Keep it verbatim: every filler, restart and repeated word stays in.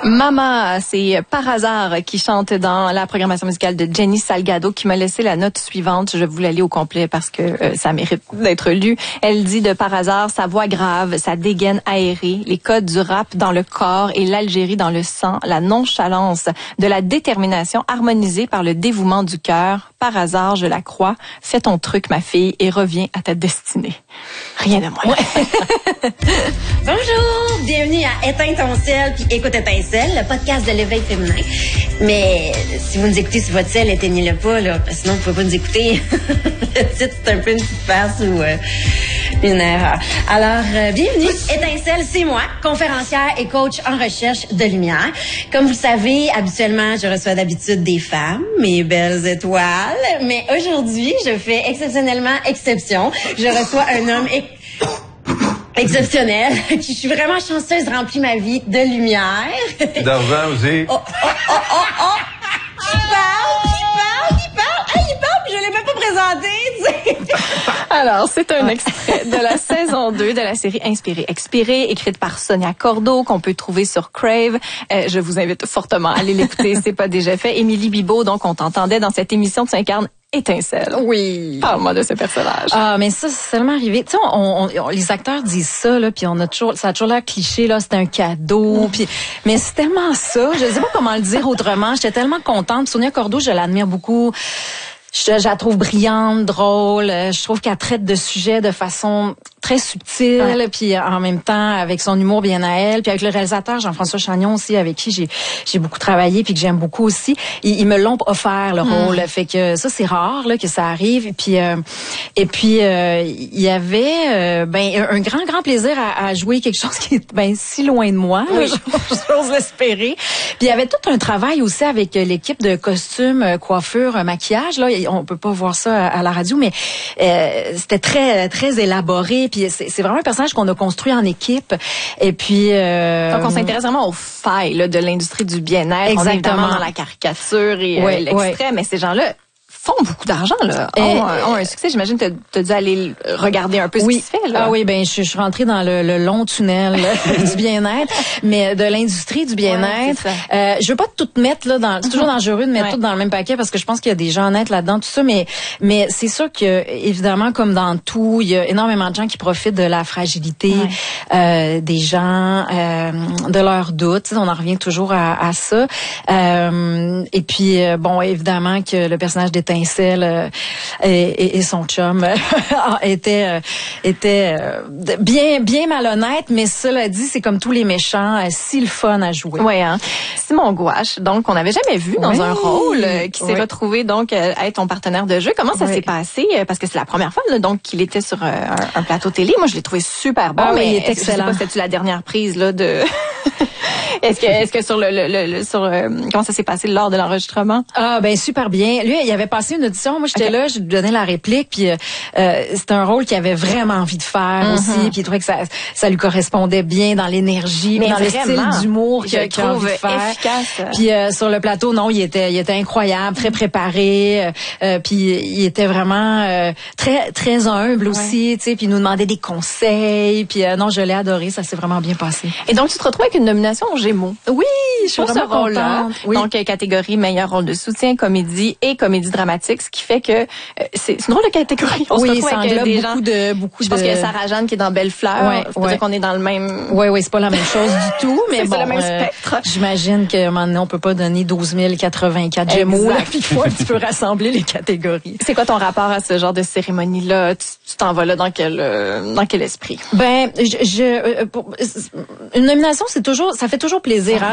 Mama, c'est Par hasard qui chante dans la programmation musicale de Jenny Salgado qui m'a laissé la note suivante. Je vous la lis au complet parce que euh, ça mérite d'être lu. Elle dit de Par hasard, sa voix grave, sa dégaine aérée, les codes du rap dans le corps et l'Algérie dans le sang, la nonchalance de la détermination harmonisée par le dévouement du cœur. Par hasard, je la crois. Fais ton truc, ma fille, et reviens à ta destinée. Rien de moins. Bonjour, bienvenue à Éteins ton sel puis Écoute Étincelle, le podcast de l'éveil féminin. Mais si vous nous écoutez sur votre sel, éteignez-le pas, là, parce que sinon vous pouvez pas nous écouter. Le titre, c'est un peu une petite farce ou euh, une erreur. Alors, euh, bienvenue. Étincelle, c'est moi, conférencière et coach en recherche de lumière. Comme vous le savez, habituellement, je reçois d'habitude des femmes, mes belles étoiles. Mais aujourd'hui, je fais exceptionnellement exception. Je reçois un homme ex- exceptionnel, qui je suis vraiment chanceuse, remplit ma vie de lumière. D'argent aussi. Oh, oh, oh, oh, oh! Qui parle? Qui parle? Qui parle? Ah, il parle, puis je l'ai même pas présenté, tu sais. Alors, c'est un extrait de la saison deux de la série Inspiré, Expiré, écrite par Sonia Cordeau, qu'on peut trouver sur Crave. Euh, je vous invite fortement à aller l'écouter, c'est pas déjà fait. Émilie Bibeau, donc, on t'entendait dans cette émission, tu incarnes Étincelle. Oui. Parle-moi de ce personnage. Ah, mais ça, c'est tellement arrivé. Tu sais, on, on, on, les acteurs disent ça, là, puis on a toujours, ça a toujours l'air cliché, là, c'est un cadeau, puis, mais c'est tellement ça. Je sais pas comment le dire autrement. J'étais tellement contente. Sonia Cordeau, je l'admire beaucoup. Je, je la trouve brillante, drôle. Je trouve qu'elle traite de sujets de façon très subtile, ouais. Puis en même temps avec son humour bien à elle, puis avec le réalisateur Jean-François Chagnon aussi, avec qui j'ai j'ai beaucoup travaillé puis que j'aime beaucoup aussi. Ils, ils me l'ont offert le rôle, mmh. Fait que ça c'est rare là que ça arrive. Et puis euh, et puis euh, il y avait euh, ben un grand grand plaisir à, à jouer quelque chose qui est ben si loin de moi, oui. J'ose l'espérer. Puis il y avait tout un travail aussi avec l'équipe de costumes, coiffure, maquillage là. On peut pas voir ça à la radio, mais euh, c'était très très élaboré. Puis c'est, c'est vraiment un personnage qu'on a construit en équipe. Et puis euh, donc on s'intéresse vraiment aux failles là, de l'industrie du bien-être. Exactement. On est évidemment dans la caricature et ouais, euh, l'extrait, ouais. Mais ces gens-là font beaucoup d'argent là, ont, euh, ont un succès. J'imagine que tu as dû aller regarder un peu ce oui. qui se fait là. Ah oui, ben je, je suis rentrée dans le, le long tunnel du bien-être, mais de l'industrie du bien-être. Ouais, euh, je veux pas tout mettre là dans. C'est toujours dangereux de mettre ouais. tout dans le même paquet parce que je pense qu'il y a des gens honnêtes là-dedans, tout ça. Mais mais c'est sûr que évidemment comme dans tout, il y a énormément de gens qui profitent de la fragilité ouais. euh, des gens, euh, de leurs doutes. On en revient toujours à, à ça. Euh, et puis bon, évidemment que le personnage d'Étincelle Euh, et, et, et son chum euh, était euh, était euh, bien bien malhonnête, mais cela dit, c'est comme tous les méchants, euh, si le fun à jouer. Oui, hein. Simon Gouache, donc on n'avait jamais vu dans oui. un rôle euh, qui s'est oui. retrouvé donc euh, être ton partenaire de jeu. Comment ça oui. s'est passé euh, parce que c'est la première fois là, donc qu'il était sur euh, un, un plateau télé. Moi, je l'ai trouvé super bon. Ah, mais oui, il est excellent. Je sais pas, c'était-tu la dernière prise là de Est-ce que, est-ce que sur le, le, le, le sur euh, comment ça s'est passé lors de l'enregistrement? Ah ben super bien. Lui, il avait passé une audition. Moi, j'étais okay. là, je lui donnais la réplique, puis euh, c'était un rôle qu'il avait vraiment envie de faire mm-hmm. aussi, puis il trouvait que ça, ça lui correspondait bien dans l'énergie, dans le style d'humour qu'il, qu'il a envie de faire. Efficace. Puis euh, sur le plateau, non, il était, il était incroyable, très préparé, euh, puis il était vraiment euh, très, très humble aussi, ouais. tu sais, puis il nous demandait des conseils, puis euh, non, je l'ai adoré, ça s'est vraiment bien passé. Et donc tu te retrouves avec une nomination aux Gémeaux. Oui, je suis pour ce rôle-là. Oui. Donc catégorie meilleur rôle de soutien, comédie et comédie dramatique, ce qui fait que euh, c'est, c'est une drôle de catégorie. On oui, se retrouve avec des gens. beaucoup de beaucoup je pense de... qu'il y a Sarah Jeanne qui est dans Belle Fleur. Ouais, c'est ouais. dire qu'on est dans le même. Oui, oui, c'est pas la même chose du tout, mais c'est bon. C'est le même spectre. Euh, j'imagine qu'à un moment donné, on peut pas donner douze mille quatre-vingt-quatre Gémeaux. Puis il faut un petit peu rassembler les catégories. C'est quoi ton rapport à ce genre de cérémonie-là? Tu, tu t'en vas là dans quel euh, dans quel esprit? Ben, je, je euh, pour, une nomination, c'est toujours, ça fait toujours plaisir. Hein?